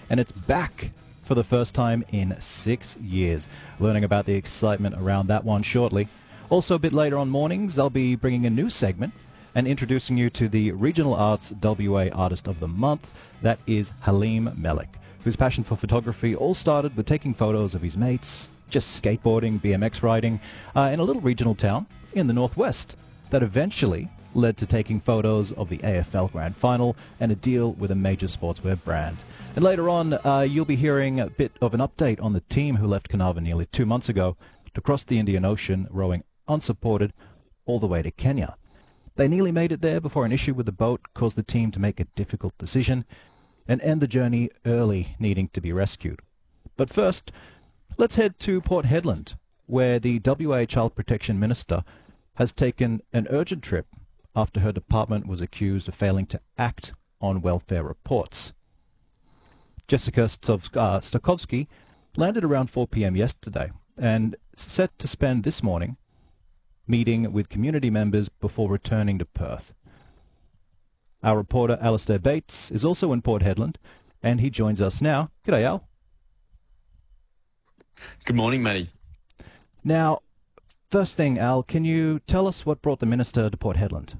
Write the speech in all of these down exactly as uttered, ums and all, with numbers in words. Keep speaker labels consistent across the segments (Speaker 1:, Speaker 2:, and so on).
Speaker 1: and it's back for the first time in six years. Learning about the excitement around that one shortly. Also, a bit later on mornings, I'll be bringing a new segment and introducing you to the Regional Arts W A Artist of the Month. That is Halim Malik, whose passion for photography all started with taking photos of his mates, just skateboarding, B M X riding, uh, in a little regional town in the northwest. That eventually led to taking photos of the A F L Grand Final and a deal with a major sportswear brand. And later on, uh, you'll be hearing a bit of an update on the team who left Carnarvon nearly two months ago to cross the Indian Ocean, rowing unsupported all the way to Kenya. They nearly made it there before an issue with the boat caused the team to make a difficult decision and end the journey early, needing to be rescued. But first, let's head to Port Hedland, where the W A Child Protection Minister has taken an urgent trip after her department was accused of failing to act on welfare reports. Jessica Stokowski landed around four p.m. yesterday and set to spend this morning meeting with community members before returning to Perth. Our reporter Alistair Bates is also in Port Hedland, and he joins us now. G'day, Al.
Speaker 2: Good morning, Matty.
Speaker 1: Now, first thing, Al, can you tell us what brought the Minister to Port Hedland?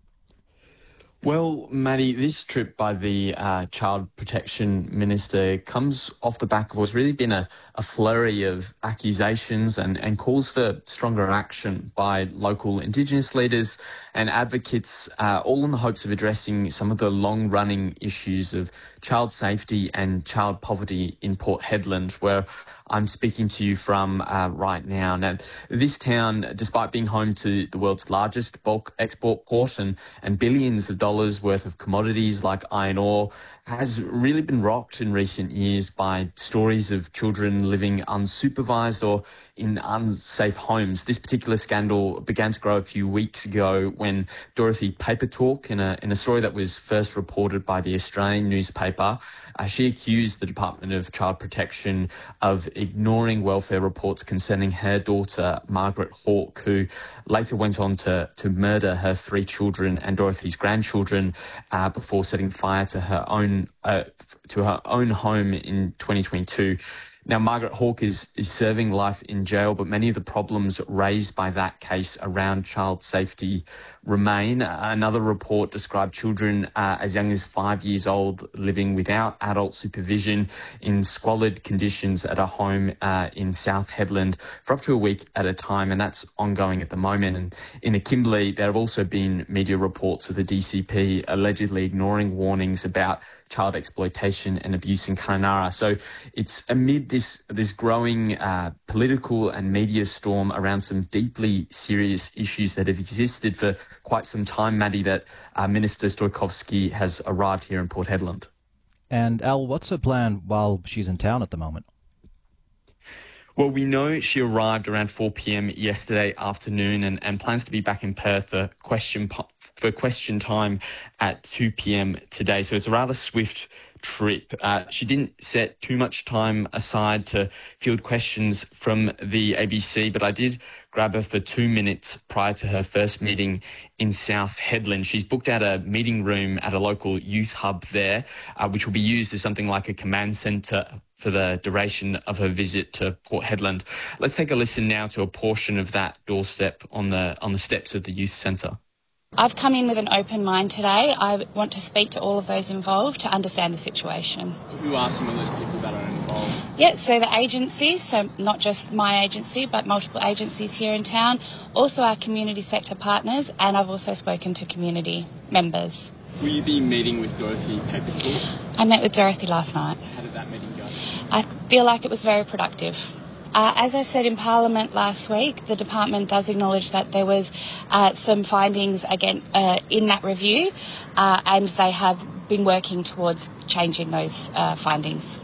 Speaker 2: Well, Matty, this trip by the uh, Child Protection Minister comes off the back of what's really been a, a flurry of accusations and, and calls for stronger action by local Indigenous leaders and advocates, uh, all in the hopes of addressing some of the long-running issues of child safety and child poverty in Port Hedland, where I'm speaking to you from uh, right now. Now, this town, despite being home to the world's largest bulk export port and, and billions of dollars worth of commodities like iron ore, has really been rocked in recent years by stories of children living unsupervised or in unsafe homes. This particular scandal began to grow a few weeks ago when Dorothy Papertalk, in a in a story that was first reported by the Australian newspaper, uh, she accused the Department of Child Protection of ignoring welfare reports concerning her daughter, Margaret Hawke, who later went on to, to murder her three children and Dorothy's grandchildren uh, before setting fire to her own uh, to her own home in twenty twenty-two. Now, Margaret Hawke is, is serving life in jail, but many of the problems raised by that case around child safety remain. Another report described children uh, as young as five years old living without adult supervision in squalid conditions at a home uh, in South Hedland for up to a week at a time, and that's ongoing at the moment. And in Kimberley, there have also been media reports of the D C P allegedly ignoring warnings about child exploitation and abuse in Kununurra. So it's amid this this growing uh, political and media storm around some deeply serious issues that have existed for quite some time, Maddie, that uh, Minister Stokowski has arrived here in Port Hedland.
Speaker 1: And Al, what's her plan while she's in town at the moment?
Speaker 2: Well, we know she arrived around four p.m. yesterday afternoon and, and plans to be back in Perth for question for question time at two p.m. today. So it's a rather swift trip. Uh, she didn't set too much time aside to field questions from the A B C, but I did grab her for two minutes prior to her first meeting in South Hedland. She's booked out a meeting room at a local youth hub there, uh, which will be used as something like a command centre for the duration of her visit to Port Hedland. Let's take a listen now to a portion of that doorstep on the on the steps of the youth centre.
Speaker 3: I've come in with an open mind today. I want to speak to all of those involved to understand the situation.
Speaker 2: Who are some of those people that are involved?
Speaker 3: Yeah, so the agencies, so not just my agency, but multiple agencies here in town, also our community sector partners, and I've also spoken to community members.
Speaker 2: Will you be meeting with Dorothy Papertalk?
Speaker 3: I met with Dorothy last night.
Speaker 2: How did that meeting go?
Speaker 3: I feel like it was very productive. Uh, as I said in Parliament last week, the department does acknowledge that there was uh, some findings again uh, in that review, uh, and they have been working towards changing those uh, findings.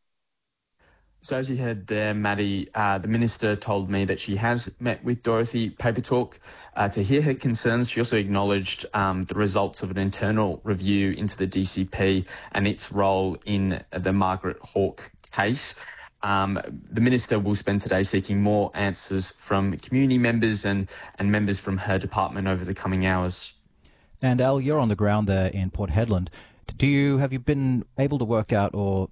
Speaker 2: So as you heard there, Maddie, uh, the Minister told me that she has met with Dorothy Papertalk uh, to hear her concerns. She also acknowledged um, the results of an internal review into the D C P and its role in the Margaret Hawke case. Um, the Minister will spend today seeking more answers from community members and, and members from her department over the coming hours.
Speaker 1: And Al, you're on the ground there in Port Hedland. Do you have you been able to work out or